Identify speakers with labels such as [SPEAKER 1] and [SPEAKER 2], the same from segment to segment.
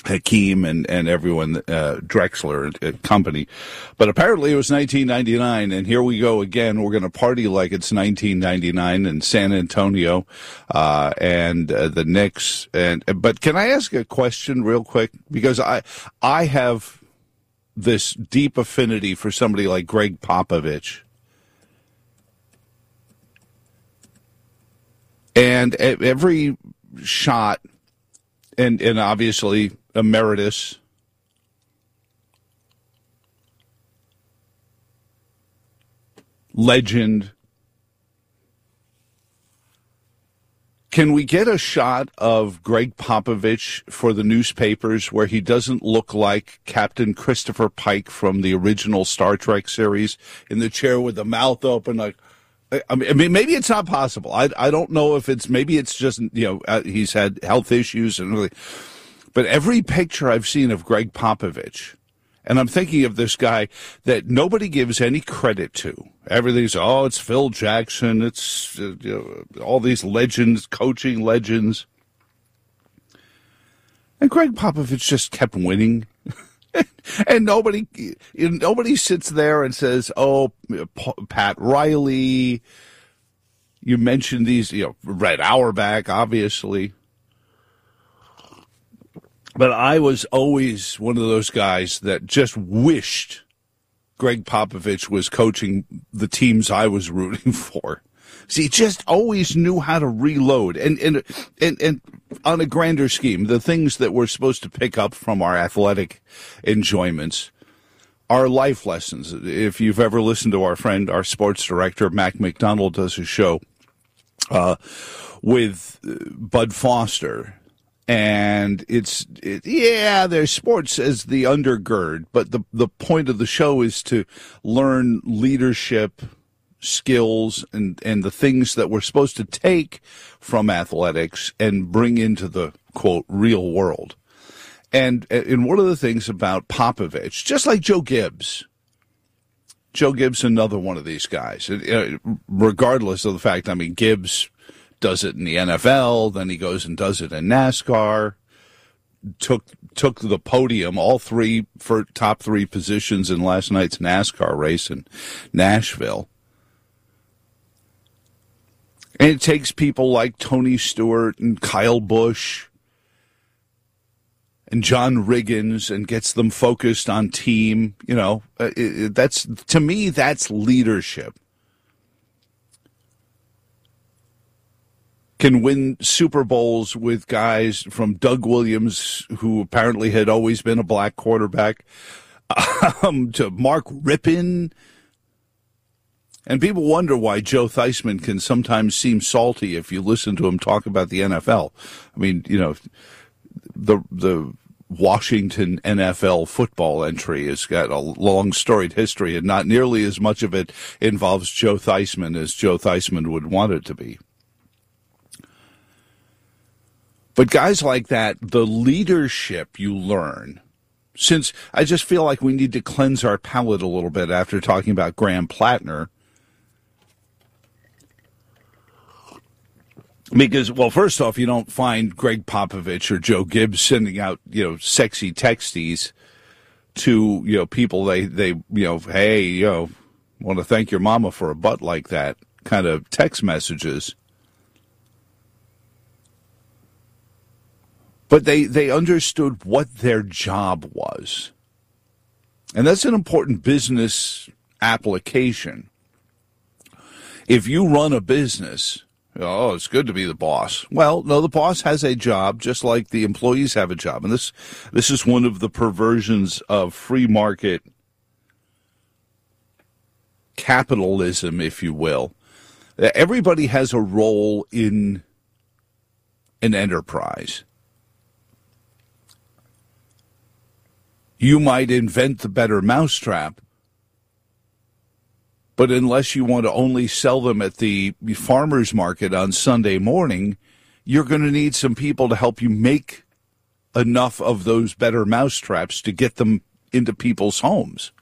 [SPEAKER 1] Hakeem and everyone, Drexler and company. But apparently it was 1999, and here we go again. We're going to party like it's 1999 in San Antonio and the Knicks. But can I ask a question real quick? Because I have this deep affinity for somebody like Greg Popovich. And every shot, and obviously emeritus, legend. Can we get a shot of Greg Popovich for the newspapers where he doesn't look like Captain Christopher Pike from the original Star Trek series, in the chair with the mouth open? Like, I mean, maybe it's not possible. I don't know if maybe it's just, he's had health issues and really. But every picture I've seen of Greg Popovich, and I'm thinking of this guy that nobody gives any credit to. Everything's, it's Phil Jackson, it's all these legends, coaching legends. And Greg Popovich just kept winning. And nobody sits there and says, Pat Riley, you mentioned these, Red Auerbach, obviously. But I was always one of those guys that just wished Greg Popovich was coaching the teams I was rooting for. See, he just always knew how to reload. And on a grander scheme, the things that we're supposed to pick up from our athletic enjoyments are life lessons. If you've ever listened to our sports director, Mac McDonald, does a show with Bud Foster. And there's sports as the undergird, but the point of the show is to learn leadership skills and the things that we're supposed to take from athletics and bring into the, quote, real world. And one of the things about Popovich, just like Joe Gibbs, another one of these guys, regardless of the fact, Gibbs does it in the NFL, then he goes and does it in NASCAR, took the podium, all three for top three positions in last night's NASCAR race in Nashville. And it takes people like Tony Stewart and Kyle Busch and John Riggins and gets them focused on team. That's, to me, that's leadership. Can win Super Bowls with guys from Doug Williams, who apparently had always been a black quarterback, to Mark Rippon. And people wonder why Joe Theismann can sometimes seem salty if you listen to him talk about the NFL. The Washington NFL football entry has got a long storied history, and not nearly as much of it involves Joe Theismann as Joe Theismann would want it to be. But guys like that, the leadership you learn, since I just feel like we need to cleanse our palate a little bit after talking about Graham Plattner. Because, well, first off, you don't find Greg Popovich or Joe Gibbs sending out, sexy texties to, people they hey, want to thank your mama for a butt like that kind of text messages. But they understood what their job was. And that's an important business application. If you run a business, it's good to be the boss. Well, no, the boss has a job just like the employees have a job. And this is one of the perversions of free market capitalism, if you will. Everybody has a role in an enterprise. You might invent the better mousetrap, but unless you want to only sell them at the farmer's market on Sunday morning, you're going to need some people to help you make enough of those better mousetraps to get them into people's homes.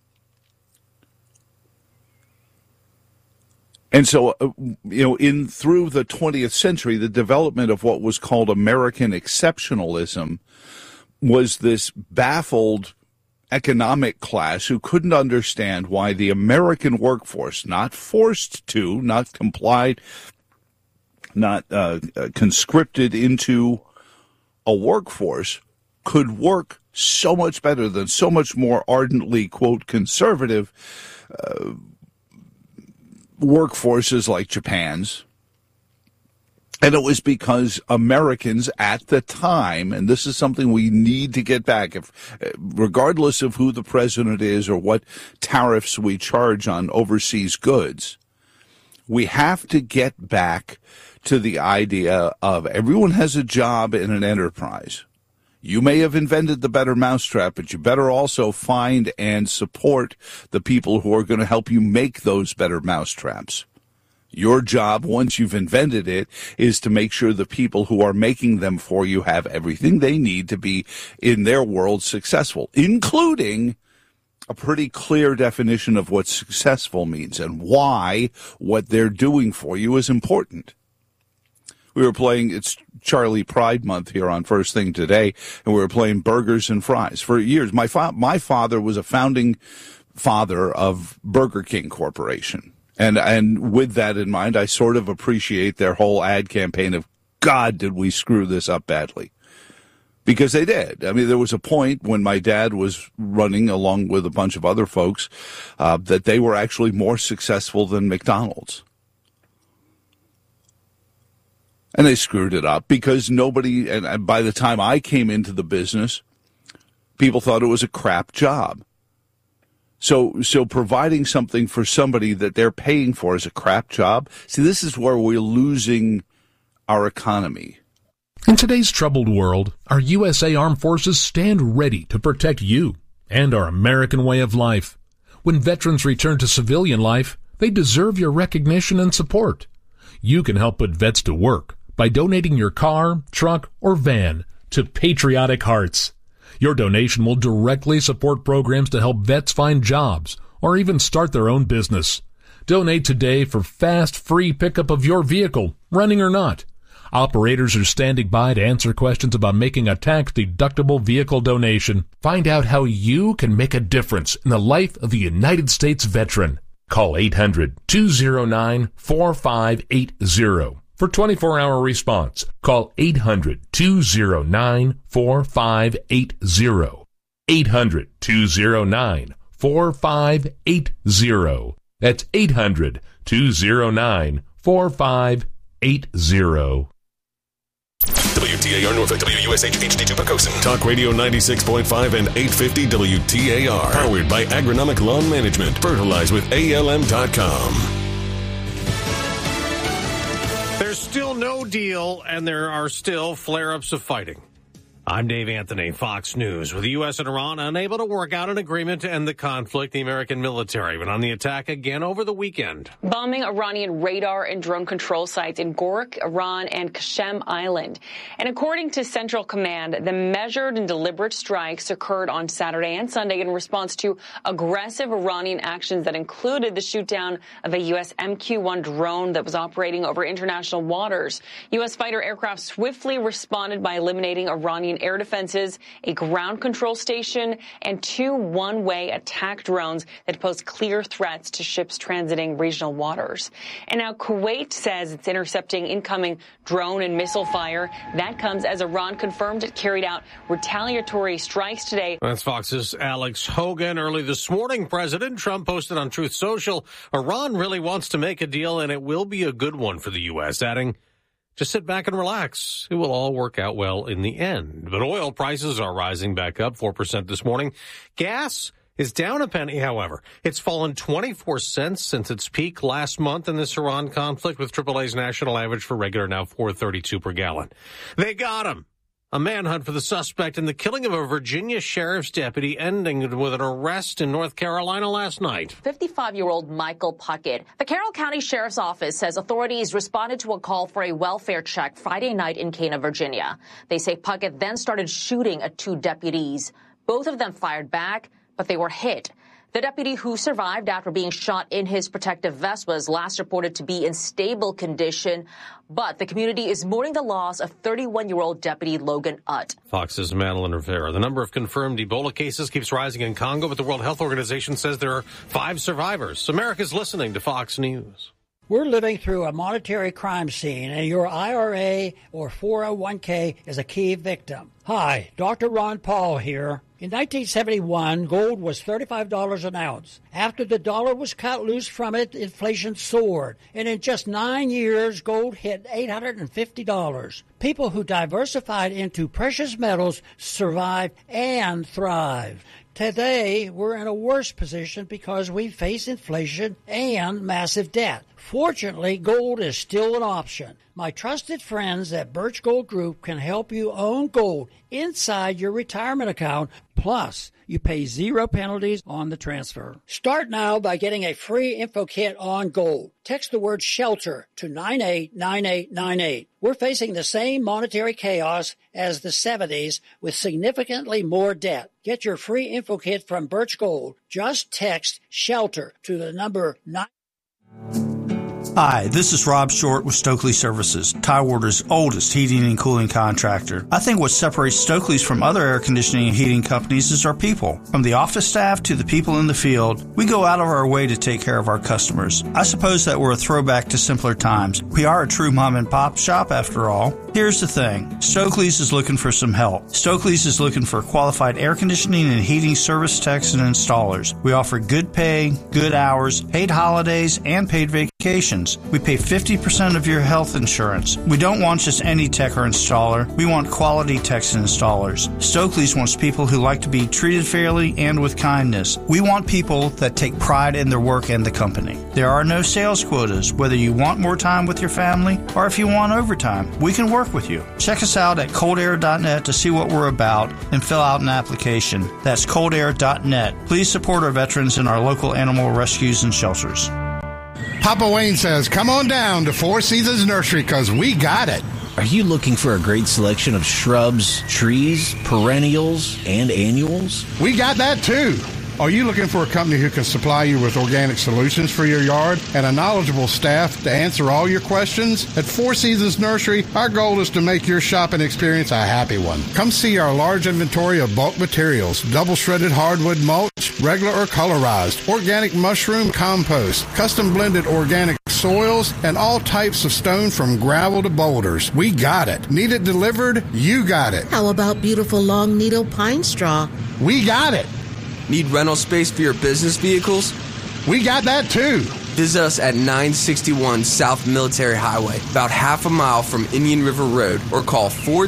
[SPEAKER 1] And so, through the 20th century, the development of what was called American exceptionalism was this baffled economic class who couldn't understand why the American workforce, not forced to, not complied, not conscripted into a workforce, could work so much better than so much more ardently, quote, conservative workforces like Japan's. And it was because Americans at the time, and this is something we need to get back, regardless of who the president is or what tariffs we charge on overseas goods, we have to get back to the idea of everyone has a job in an enterprise. You may have invented the better mousetrap, but you better also find and support the people who are going to help you make those better mousetraps. Your job, once you've invented it, is to make sure the people who are making them for you have everything they need to be in their world successful, including a pretty clear definition of what successful means and why what they're doing for you is important. We were playing, it's Charlie Pride Month here on First Thing Today, and we were playing burgers and fries. For years, my father was a founding father of Burger King Corporation. And with that in mind, I sort of appreciate their whole ad campaign of, God, did we screw this up badly? Because they did. I mean, there was a point when my dad was running, along with a bunch of other folks, that they were actually more successful than McDonald's. And they screwed it up because nobody, and by the time I came into the business, people thought it was a crap job. So providing something for somebody that they're paying for is a crap job. See, this is where we're losing our economy.
[SPEAKER 2] In today's troubled world, our USA Armed Forces stand ready to protect you and our American way of life. When veterans return to civilian life, they deserve your recognition and support. You can help put vets to work by donating your car, truck, or van to Patriotic Hearts. Your donation will directly support programs to help vets find jobs or even start their own business. Donate today for fast, free pickup of your vehicle, running or not. Operators are standing by to answer questions about making a tax-deductible vehicle donation. Find out how you can make a difference in the life of a United States veteran. Call 800-209-4580. For 24-hour response, call 800-209-4580. 800-209-4580. That's 800-209-4580.
[SPEAKER 3] WTAR Norfolk, WUSH HD2 Pocosin. Talk Radio 96.5 and 850 WTAR. Powered by Agronomic Lawn Management. Fertilize with ALM.com.
[SPEAKER 4] There's still no deal, and there are still flare-ups of fighting. I'm Dave Anthony, Fox News. With the U.S. and Iran unable to work out an agreement to end the conflict, the American military went on the attack again over the weekend.
[SPEAKER 5] Bombing Iranian radar and drone control sites in Gorak, Iran, and Qasem Island. And according to Central Command, the measured and deliberate strikes occurred on Saturday and Sunday in response to aggressive Iranian actions that included the shoot-down of a U.S. MQ-1 drone that was operating over international waters. U.S. fighter aircraft swiftly responded by eliminating Iranian air defenses, a ground control station, and 2 one-way attack drones that pose clear threats to ships transiting regional waters. And now Kuwait says it's intercepting incoming drone and missile fire. That comes as Iran confirmed it carried out retaliatory strikes today.
[SPEAKER 4] That's Fox's Alex Hogan. Early this morning, President Trump posted on Truth Social, Iran really wants to make a deal, and it will be a good one for the U.S., adding, just sit back and relax. It will all work out well in the end. But oil prices are rising back up 4% this morning. Gas is down a penny, however. It's fallen 24 cents since its peak last month in this Iran conflict, with AAA's national average for regular now $4.32 per gallon. They got him. A manhunt for the suspect in the killing of a Virginia sheriff's deputy ending with an arrest in North Carolina last night.
[SPEAKER 6] 55-year-old Michael Puckett. The Carroll County Sheriff's Office says authorities responded to a call for a welfare check Friday night in Cana, Virginia. They say Puckett then started shooting at 2 deputies. Both of them fired back, but they were hit. The deputy who survived after being shot in his protective vest was last reported to be in stable condition, but the community is mourning the loss of 31-year-old Deputy Logan Utt.
[SPEAKER 4] Fox's Madeline Rivera. The number of confirmed Ebola cases keeps rising in Congo, but the World Health Organization says there are 5 survivors. America's listening to Fox News.
[SPEAKER 7] We're living through a monetary crime scene, and your IRA or 401k is a key victim. Hi, Dr. Ron Paul here. In 1971, gold was $35 an ounce. After the dollar was cut loose from it, inflation soared. And in just 9 years, gold hit $850. People who diversified into precious metals survived and thrived. Today, we're in a worse position because we face inflation and massive debt. Fortunately, gold is still an option. My trusted friends at Birch Gold Group can help you own gold inside your retirement account. Plus, you pay 0 penalties on the transfer. Start now by getting a free info kit on gold. Text the word SHELTER to 989898. We're facing the same monetary chaos as the 70s with significantly more debt. Get your free info kit from Birch Gold. Just text SHELTER to the number 9.
[SPEAKER 8] Hi, this is Rob Short with Stokely Services, Tidewater's oldest heating and cooling contractor. I think what separates Stokely's from other air conditioning and heating companies is our people. From the office staff to the people in the field, we go out of our way to take care of our customers. I suppose that we're a throwback to simpler times. We are a true mom and pop shop after all. Here's the thing. Stokely's is looking for some help. Stokely's is looking for qualified air conditioning and heating service techs and installers. We offer good pay, good hours, paid holidays, and paid vacations. We pay 50% of your health insurance. We don't want just any tech or installer. We want quality techs and installers. Stokely's wants people who like to be treated fairly and with kindness. We want people that take pride in their work and the company. There are no sales quotas, whether you want more time with your family or if you want overtime. We can work with you. Check us out at coldair.net to see what we're about and fill out an application. That's coldair.net. Please support our veterans and our local animal rescues and shelters.
[SPEAKER 9] Papa Wayne says, come on down to Four Seasons Nursery because we got it.
[SPEAKER 10] Are you looking for a great selection of shrubs, trees, perennials, and annuals?
[SPEAKER 9] We got that too. Are you looking for a company who can supply you with organic solutions for your yard and a knowledgeable staff to answer all your questions? At Four Seasons Nursery, our goal is to make your shopping experience a happy one. Come see our large inventory of bulk materials, double-shredded hardwood mulch, regular or colorized, organic mushroom compost, custom-blended organic soils, and all types of stone from gravel to boulders. We got it. Need it delivered? You got it.
[SPEAKER 11] How about beautiful long needle pine straw?
[SPEAKER 9] We got it.
[SPEAKER 12] Need rental space for your business vehicles?
[SPEAKER 9] We got that too.
[SPEAKER 12] Visit us at 961 South Military Highway, about half a mile from Indian River Road, or call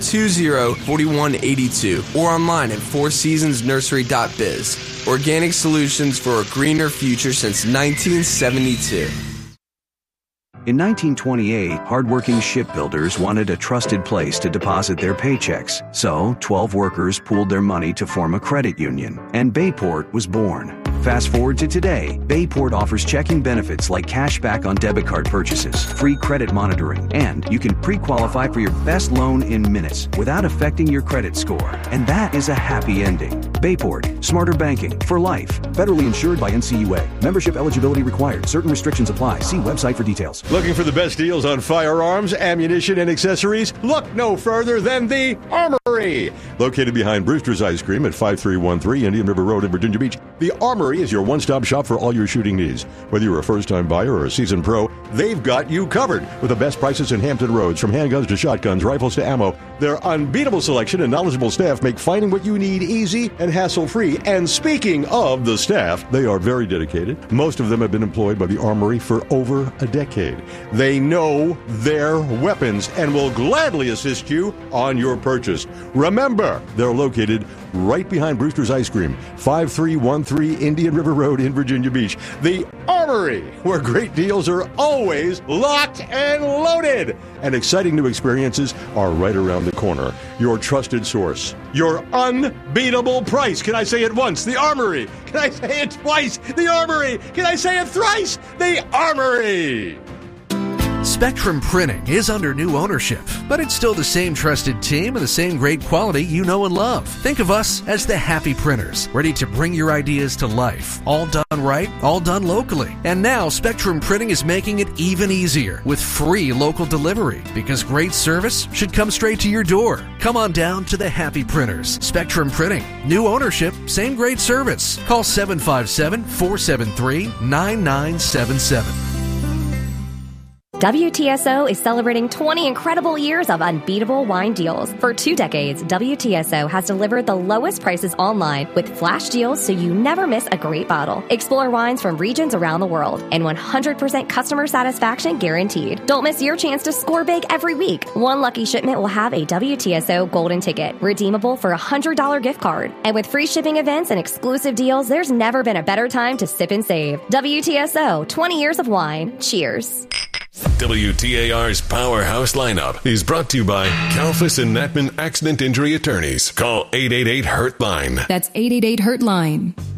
[SPEAKER 12] 420-4182 or online at fourseasonsnursery.biz. Organic solutions for a greener future since 1972.
[SPEAKER 13] In 1928, hardworking shipbuilders wanted a trusted place to deposit their paychecks. So, 12 workers pooled their money to form a credit union, and Bayport was born. Fast forward to today, Bayport offers checking benefits like cash back on debit card purchases, free credit monitoring, and you can pre-qualify for your best loan in minutes without affecting your credit score. And that is a happy ending. Bayport, smarter banking for life. Federally insured by NCUA. Membership eligibility required. Certain restrictions apply. See website for details.
[SPEAKER 14] Looking for the best deals on firearms, ammunition, and accessories? Look no further than the Armory. Located behind Brewster's Ice Cream at 5313 Indian River Road in Virginia Beach, the Armory is your one-stop shop for all your shooting needs. Whether you're a first-time buyer or a seasoned pro, they've got you covered with the best prices in Hampton Roads, from handguns to shotguns, rifles to ammo. Their unbeatable selection and knowledgeable staff make finding what you need easy and hassle-free. And speaking of the staff, they are very dedicated. Most of them have been employed by the Armory for over a decade. They know their weapons and will gladly assist you on your purchase. Remember, they're located right behind Brewster's Ice Cream, 5313 Indian River Road in Virginia Beach. The Armory, where great deals are always locked and loaded. And exciting new experiences are right around the corner. Your trusted source. Your unbeatable price. Can I say it once? The Armory. Can I say it twice? The Armory. Can I say it thrice? The Armory.
[SPEAKER 15] Spectrum Printing is under new ownership, but it's still the same trusted team and the same great quality you know and love. Think of us as the Happy Printers, ready to bring your ideas to life. All done right, all done locally. And now Spectrum Printing is making it even easier with free local delivery, because great service should come straight to your door. Come on down to the Happy Printers. Spectrum Printing. New ownership, same great service. Call 757-473-9977.
[SPEAKER 16] WTSO is celebrating 20 incredible years of unbeatable wine deals. For 2 decades, WTSO has delivered the lowest prices online with flash deals so you never miss a great bottle. Explore wines from regions around the world and 100% customer satisfaction guaranteed. Don't miss your chance to score big every week. One lucky shipment will have a WTSO golden ticket, redeemable for a $100 gift card. And with free shipping events and exclusive deals, there's never been a better time to sip and save. WTSO, 20 years of wine. Cheers.
[SPEAKER 3] WTAR's Powerhouse Lineup is brought to you by Kalfas and Natman Accident Injury Attorneys. Call 888-HURT-LINE.
[SPEAKER 17] That's 888-HURT-LINE.